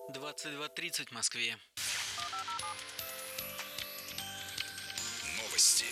22:30 в Москве. Новости.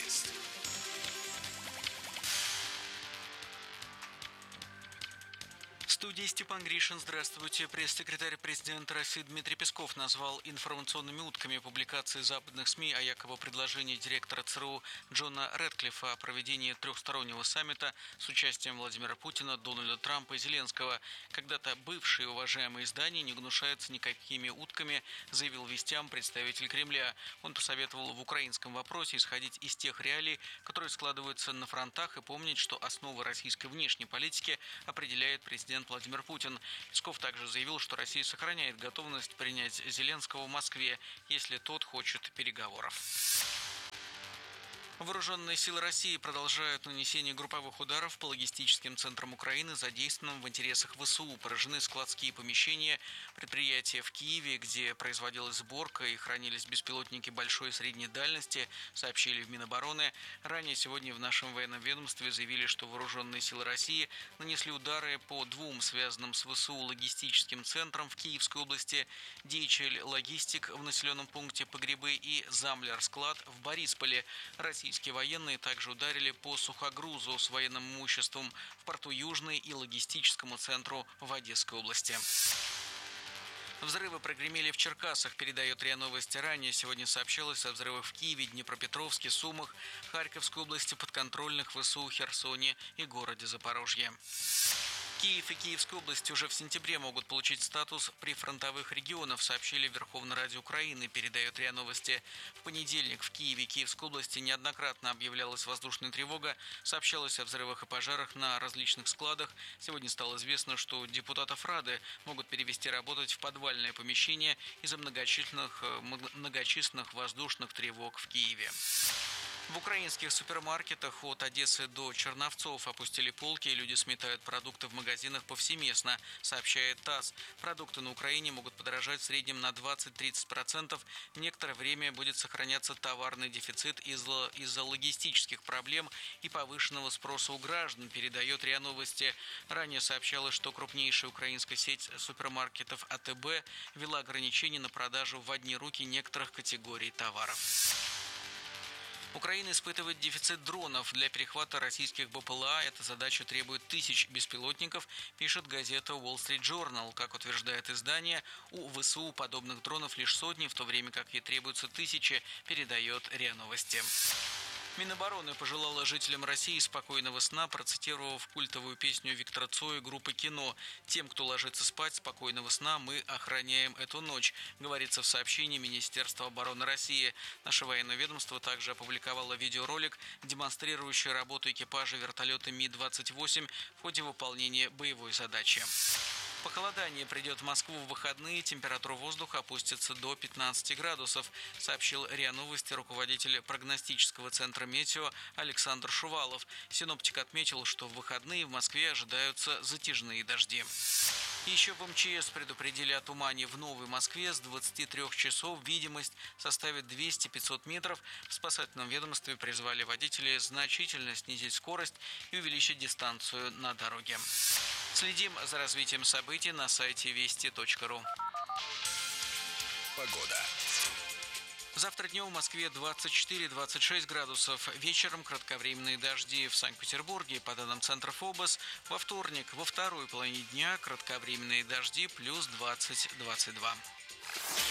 В студии Степан Гришин. Здравствуйте. Пресс-секретарь президента России Дмитрий Песков назвал информационными утками публикации западных СМИ о якобы предложении директора ЦРУ Джона Рэдклиффа о проведении трехстороннего саммита с участием Владимира Путина, Дональда Трампа и Зеленского. Когда-то бывшие уважаемые издания не гнушаются никакими утками, заявил вестям представитель Кремля. Он посоветовал в украинском вопросе исходить из тех реалий, которые складываются на фронтах, и помнить, что основы российской внешней политики определяет президент Владимир Путин. Песков также заявил, что Россия сохраняет готовность принять Зеленского в Москве, если тот хочет переговоров. Вооруженные силы России продолжают нанесение групповых ударов по логистическим центрам Украины, задействованным в интересах ВСУ. Поражены складские помещения, предприятия в Киеве, где производилась сборка и хранились беспилотники большой и средней дальности, сообщили в Минобороны. Ранее сегодня в нашем военном ведомстве заявили, что вооруженные силы России нанесли удары по двум связанным с ВСУ логистическим центрам в Киевской области: DHL Логистик в населенном пункте Погребы и Замлер-склад в Борисполе. Российские военные также ударили по сухогрузу с военным имуществом в порту Южный и логистическому центру в Одесской области. Взрывы прогремели в Черкасах, передает РИА Новости. Ранее сегодня сообщалось о взрывах в Киеве, Днепропетровске, Сумах, Харьковской области, подконтрольных ВСУ, Херсоне и городе Запорожье. Киев и Киевская область уже в сентябре могут получить статус прифронтовых регионов, сообщили в Верховной Раде Украины, передает РИА Новости. В понедельник в Киеве и Киевской области неоднократно объявлялась воздушная тревога, сообщалось о взрывах и пожарах на различных складах. Сегодня стало известно, что депутатов Рады могут перевести работать в подвальное помещение из-за многочисленных воздушных тревог в Киеве. В украинских супермаркетах от Одессы до Черновцов опустили полки, и люди сметают продукты в магазинах повсеместно, сообщает ТАСС. Продукты на Украине могут подорожать в среднем на 20-30%. Некоторое время будет сохраняться товарный дефицит из-за логистических проблем и повышенного спроса у граждан, передает РИА Новости. Ранее сообщалось, что крупнейшая украинская сеть супермаркетов АТБ ввела ограничения на продажу в одни руки некоторых категорий товаров. Украина испытывает дефицит дронов для перехвата российских БПЛА. Эта задача требует тысяч беспилотников, пишет газета Wall Street Journal. Как утверждает издание, у ВСУ подобных дронов лишь сотни, в то время как ей требуются тысячи, передает РИА Новости. Минобороны пожелала жителям России спокойного сна, процитировав культовую песню Виктора Цоя группы «Кино». «Тем, кто ложится спать, спокойного сна, мы охраняем эту ночь», говорится в сообщении Министерства обороны России. Наше военное ведомство также опубликовало видеоролик, демонстрирующий работу экипажа вертолета Ми-28 в ходе выполнения боевой задачи. Похолодание придет в Москву в выходные, температура воздуха опустится до 15 градусов, сообщил РИА Новости руководитель прогностического центра «Метео» Александр Шувалов. Синоптик отметил, что в выходные в Москве ожидаются затяжные дожди. Еще в МЧС предупредили о тумане в Новой Москве. С 23 часов видимость составит 200-500 метров. В спасательном ведомстве призвали водителей значительно снизить скорость и увеличить дистанцию на дороге. Следим за развитием событий на сайте вести.ру. Погода. Завтра днем в Москве 24-26 градусов. Вечером кратковременные дожди в Санкт-Петербурге, по данным Центра ФОБОС. Во вторник, во второй половине дня, кратковременные дожди плюс 20-22.